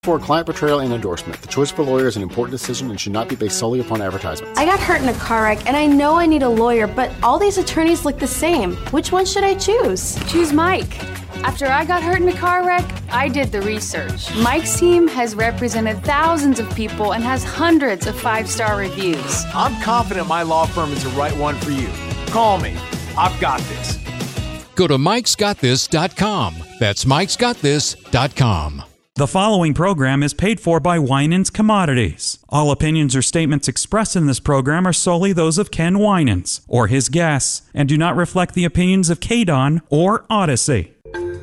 For client portrayal and endorsement, the choice of a lawyer is an important decision and should not be based solely upon advertisements. I got hurt in a car wreck, and I know I need a lawyer, but all these attorneys look the same. Which one should I choose? Choose Mike. After I got hurt in a car wreck, I did the research. Mike's team has represented thousands of people and has hundreds of 5-star reviews. I'm confident my law firm is the right one for you. Call me. I've got this. Go to mikesgotthis.com. That's mikesgotthis.com. The following program is paid for by Winans Commodities. All opinions or statements expressed in this program are solely those of Ken Winans or his guests and do not reflect the opinions of KDON or Odyssey.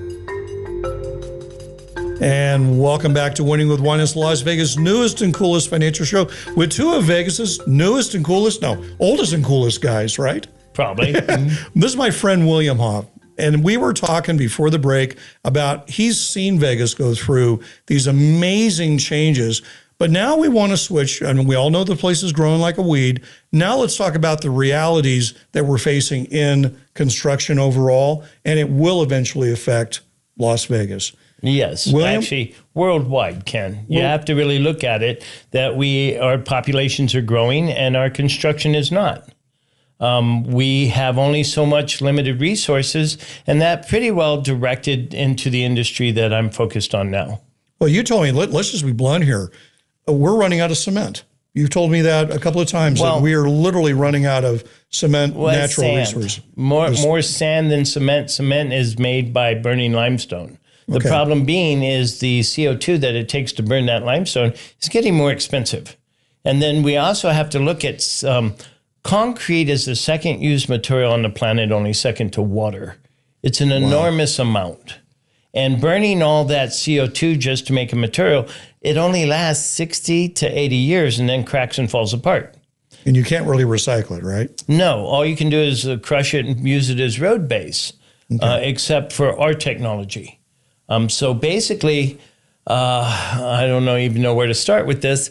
And welcome back to Winning with Winans, Las Vegas' newest and coolest financial show with two of Vegas's oldest and coolest guys, right? Probably. This is my friend William Hoff. And we were talking before the break about he's seen Vegas go through these amazing changes. But now we want to switch, and we all know the place is growing like a weed. Now let's talk about the realities that we're facing in construction overall, and it will eventually affect Las Vegas. Yes, William? Actually, worldwide, Ken. You have to really look at it that our populations are growing and our construction is not. We have only so much limited resources, and that pretty well directed into the industry that I'm focused on now. Well, you told me, let's just be blunt here. We're running out of cement. You've told me that a couple of times, that we are literally running out of cement, natural resources. More sand than cement. Cement is made by burning limestone. The problem being is the CO2 that it takes to burn that limestone is getting more expensive. And then we also have to look at concrete is the second used material on the planet, only second to water. It's an enormous amount. And burning all that CO2 just to make a material, it only lasts 60 to 80 years and then cracks and falls apart. And you can't really recycle it, right? No, all you can do is crush it and use it as road base, except for our technology. So basically, I don't even know where to start with this.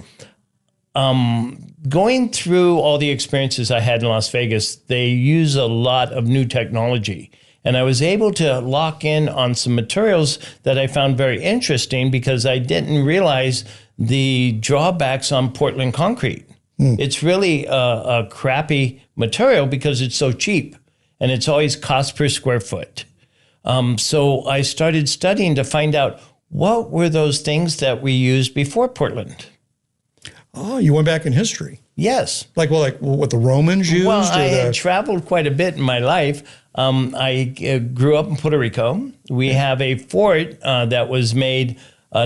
Going through all the experiences I had in Las Vegas, they use a lot of new technology. And I was able to lock in on some materials that I found very interesting because I didn't realize the drawbacks on Portland concrete. It's really a crappy material because it's so cheap and it's always cost per square foot. So I started studying to find out what were those things that we used before Portland. Oh, you went back in history. Yes. Like what the Romans used? Well, I had traveled quite a bit in my life. I grew up in Puerto Rico. We have a fort that was made over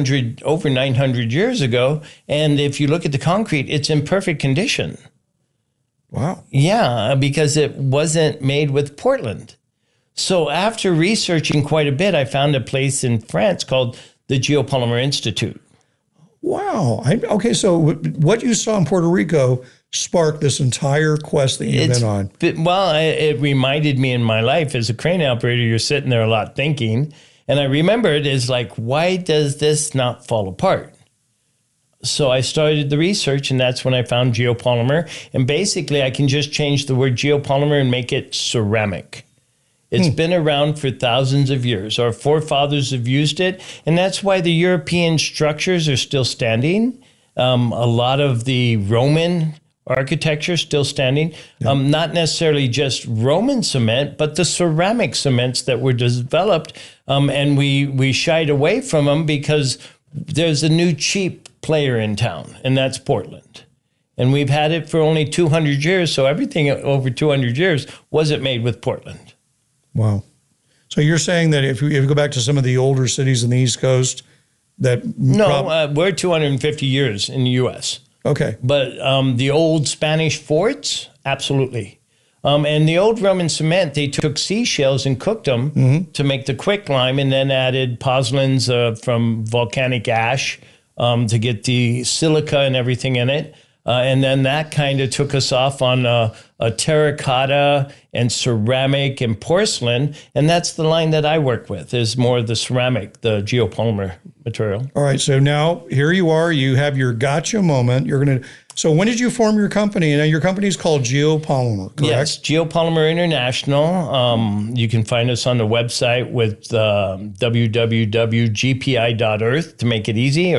900 years ago. And if you look at the concrete, it's in perfect condition. Wow. Yeah, because it wasn't made with Portland. So after researching quite a bit, I found a place in France called the Geopolymer Institute. Wow. So what you saw in Puerto Rico sparked this entire quest that you've been on. It reminded me in my life as a crane operator, you're sitting there a lot thinking. And I remembered is like, why does this not fall apart? So I started the research, and that's when I found geopolymer. And basically, I can just change the word geopolymer and make it ceramic. It's been around for thousands of years. Our forefathers have used it, and that's why the European structures are still standing. A lot of the Roman architecture is still standing. Not necessarily just Roman cement, but the ceramic cements that were developed, and we shied away from them because there's a new cheap player in town, and that's Portland. And we've had it for only 200 years, so everything over 200 years wasn't made with Portland. Wow. So you're saying that if you go back to some of the older cities in the East Coast, that... we're 250 years in the U.S. Okay. But the old Spanish forts, absolutely. And the old Roman cement, they took seashells and cooked them to make the quicklime and then added pozzolans from volcanic ash to get the silica and everything in it. And then that kind of took us off on a terracotta and ceramic and porcelain. And that's the line that I work with, is more of the ceramic, the geopolymer material. All right. So now here you are. You have your gotcha moment. So when did you form your company? And your company is called Geopolymer, correct? Yes, Geopolymer International. You can find us on the website with www.gpi.earth to make it easy.